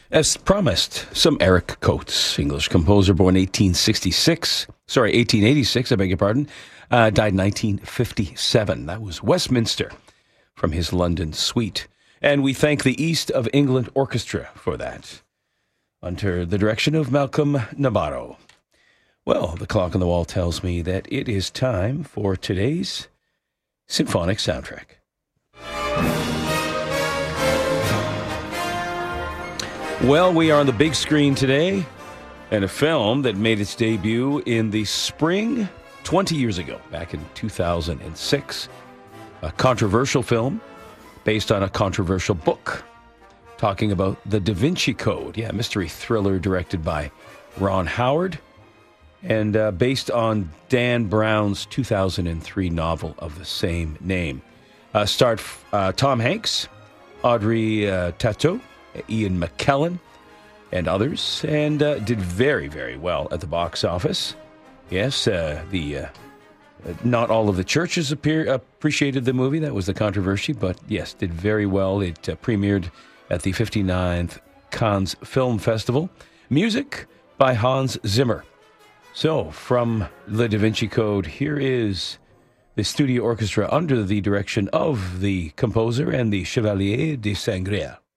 As promised, some Eric Coates, English composer born 1886, I beg your pardon, died 1957. That was Westminster from his London suite. And we thank the East of England Orchestra for that, under the direction of Malcolm Navarro. Well, the clock on the wall tells me that it is time for today's symphonic soundtrack. Well, we are on the big screen today, and a film that made its debut in the spring 20 years ago, back in 2006. A controversial film based on a controversial book talking about the Da Vinci Code. Yeah, mystery thriller directed by Ron Howard and based on Dan Brown's 2003 novel of the same name. Starred Tom Hanks, Audrey Tautou, Ian McKellen, and others, and did very, very well at the box office. Yes, not all of the churches appreciated the movie. That was the controversy, but yes, did very well. It premiered at the 59th Cannes Film Festival. Music by Hans Zimmer. So, from the Da Vinci Code, here is the studio orchestra under the direction of the composer and the Chevalier de Saint-Gréal.